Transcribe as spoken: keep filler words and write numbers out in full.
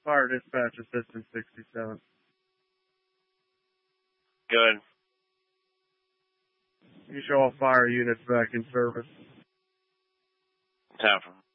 Fire Dispatch Assistant sixty-seven. Good. You show all fire units back in service. Time for